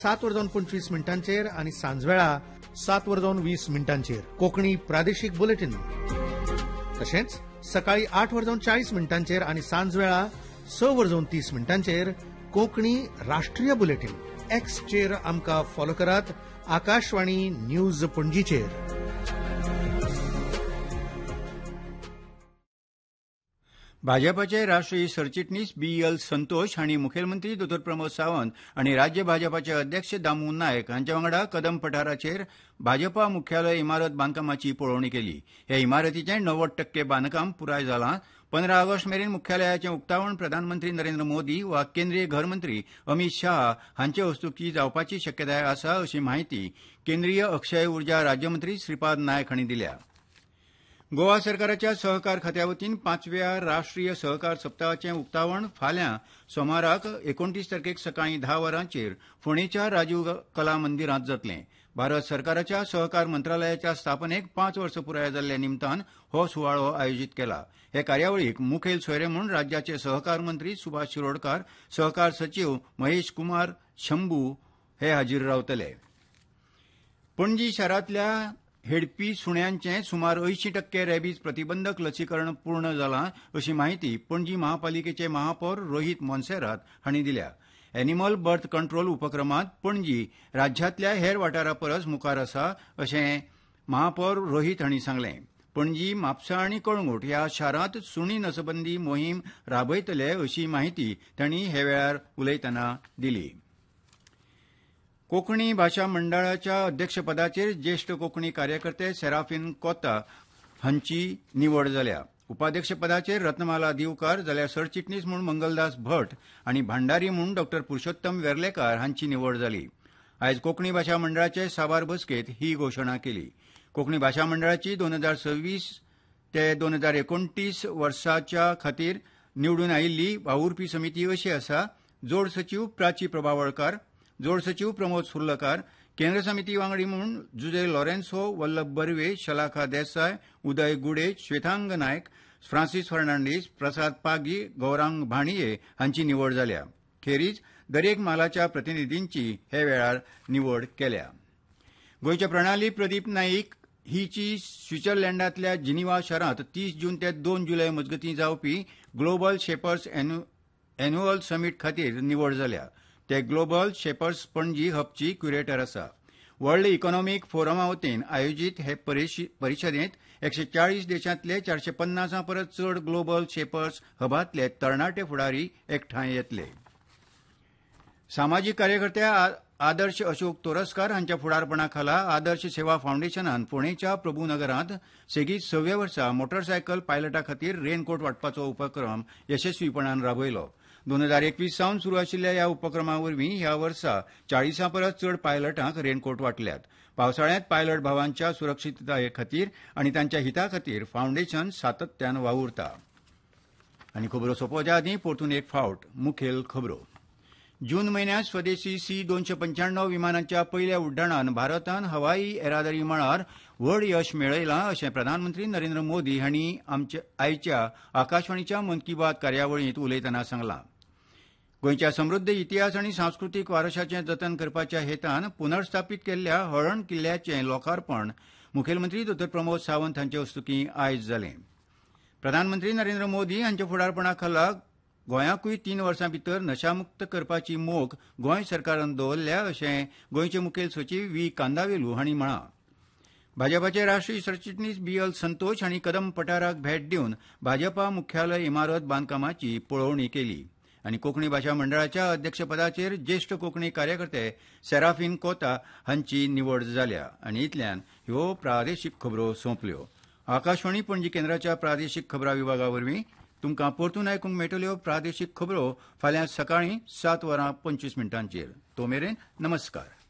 7:25 आणि सांजवेळा 7:20 कोकणी प्रादेशिक बुलेटिन. तशेंच सकाळी 8:40 आणि सांजवेळा 6:30 कोकणी राष्ट्रीय बुलेटिन. एक्सचेर आमकां फॉलो करात. आकाशवाणी न्यूज पणजीचेर. भाजपाचे राष्ट्रीय सरचिटणीस बी.एल. संतोष हांणी मुखेलमंत्री दोतोर प्रमोद सावंत आनी राज्य भाजपाचे अध्यक्ष दामू नायक हांचे वांगडा कदम पठाराचेर भाजपा मुख्यालय इमारत बांदकामाची पळोवणी केली. हे इमारतीचें 90% बांदकाम पुराय जालां. 15 ऑगस्ट मेरेन मुख्यालयाचें उक्तावण प्रधानमंत्री नरेंद्र मोदी वा केंद्रीय घरमंत्री अमित शाह हांचे हस्तुकीं जावपाची शक्यताय आसा अशी माहिती केंद्रीय अक्षय उर्जा राज्यमंत्री श्रीपाद नायक हांणी दिल्या. गोवा सरकाराच्या सहकार खात्या वतीन 5व्या राष्ट्रीय सहकार सप्तकाचें उक्तावण फाल्यां सोमाराक 29 तारखेक सकाळीं 10 वरांचेर फोंडेंच्या राजीव कला मंदिरांत जातलें. भारत सरकाराच्या सहकार मंत्रालयाच्या स्थापनेक 5 वर्सां पुराय जाल्ल्या निमतान हो सुवाळो आयोजीत केला. हे कार्यावळीक मुखेल सोयरे म्हूण राज्याचे सहकार मंत्री सुभाष शिरोडकार, सहकार सचीव महेश कुमार शंभू हे हाजीर रावतले. पणजी शारांतल्या हेडपी सुण्यांचें सुमार 80% रॅबीज प्रतिबंधक लसीकरण पूर्ण जालां अशी माहिती पणजी महापालिकेचे महापौर रोहित मोन्सेरात हांणी दिल्या. एनिमल बर्थ कंट्रोल उपक्रमांत पणजी राज्यांतल्या हेर वाठारां परस मुखार आसा अशें महापौर रोहित हांणी सांगलें. पणजी, म्हापसा आनी कळंगूट ह्या शारांत सुणी नसबंदी मोहीम राबयतले अशी माहिती तांणी हे वेळार उलयतना दिली. कोंकणी भाशा मंडळाच्या अध्यक्षपदाचेर ज्येश्ठ कोंकणी कार्यकर्ते सेराफीन कोता हांची निवड जाल्या. उपाध्यक्षपदाचेर रत्नमाला दिवकार जाल्यार सरचिटणीस म्हूण मंगलदास भट आनी भांडारी म्हूण डॉ. पुरुषोत्तम वेर्लेकार हांची निवड जाली. आयज कोंकणी भाशा मंडळाचे साबार बसकेंत ही घोशणा केली. कोंकणी भाशा मंडळाची 2026 ते 2029 वर्साच्या खातीर निवडून आयिल्ली वावुरपी समिती अशी आसा: जोड सचीव प्राची प्रभावळकार, जोड सचीव प्रमोद सुर्लकार, केंद्र समिती वांगडी म्हूण जुजे लॉरेन्सो, वल्लभ बर्वे, शलाखा देसाय, उदय गुडे, श्वेतांग नायक, फ्रांसीस फर्नांडीस, प्रसाद पागी, गौरांग भाणिये हांची निवड जाल्या. खेरीज दरेक मालाच्या प्रतिनिधींची हे वेळार निवड केल्या. गोंयचे प्रणाली प्रदीप नाईक हिची स्वित्झर्लंडांतल्या जिनिव्हा शारांत 30 जून ते 2 जुलय मजगतीं जावपी ग्लोबल शेपर्स एन्युअल समीट खातीर निवड जाल्या. ते ग्लोबल शेपर्स पणजी हबची क्युरेटर आसा. वर्ल्ड इकॉनॉमीक फोरमा वतीन आयोजीत हे परिशदेंत 140 देशांतले 450 परस चड ग्लोबल शेपर्स हबांतले तरणाटे फुडारी एकठांय येतले. सामाजीक कार्यकर्ते आदर्श अशोक तोरसकार हांच्या फुडारपणा खाला आदर्श सेवा फावंडेशनान फोंडेंच्या प्रभूनगरांत सेगीत 6व्या वर्सा मोटारसायकल पायलटां खातीर रेनकोट वांटपाचो उपक्रम यशस्वीपणान राबयलो. 2021 सावन सुरू आशिल्ल्या ह्या उपक्रमा वरवीं ह्या वर्सा 40 परस चड पायलटांक रेनकोट वांटल्यात. पावसाळ्यांत पायलट भावांच्या सुरक्षीतताये खातीर आनी तांच्या हिता खातीर फावंडेशन सातत्यान वावुरता. आनी खबरो सोंपोवच्या आदीं परतून एक फावट मुखेल खबरो. जून म्हयन्यांत स्वदेशी C-295 विमानांच्या पयल्या उड्डाणान भारतान हवाई येरादारी मळार व्हड यश मेळयलां अशें प्रधानमंत्री नरेंद्र मोदी हांणी आयच्या आकाशवाणीच्या मन की बात कार्यावळींत उलयतना सांगलां. गोंयच्या समृद्ध इतिहास आनी सांस्कृतीक वारशाचें जतन करपाच्या हेतान पुनर्स्थापीत केल्ल्या हळर्ण किल्ल्याचें लोकार्पण मुखेलमंत्री दोतोर प्रमोद सावंत हांचे हस्तुकीं आयज जालें. प्रधानमंत्री नरेंद्र मोदी हांच्या फुडारपणा खाला गोंयाकूय 3 वर्सां भितर नशामुक्त करपाची मोख गोंय सरकारान दवरल्या अशें गोंयचे मुखेल सचीव व्ही. कांदावेलू हांणी म्हळां. भाजपाचे राष्ट्रीय सरचिटणीस बी.एल. संतोष हांणी कदम पठाराक भेट दिवन भाजपा मुख्यालय इमारत बांदकामाची पळोवणी केली. आनी कोंकणी भाशा मंडळाच्या अध्यक्षपदाचेर ज्येश्ठ कोंकणी कार्यकर्ते सेराफीन कोता हांची निवड जाल्या. आनी इतल्यान ह्यो प्रादेशीक खबरो सोंपल्यो. आकाशवाणी पणजी केंद्राच्या प्रादेशीक खबरां विभागा वरवीं तुमकां परतून आयकूंक मेळटल्यो प्रादेशीक खबरो फाल्यां सकाळीं 7:25 तो मेरेन नमस्कार.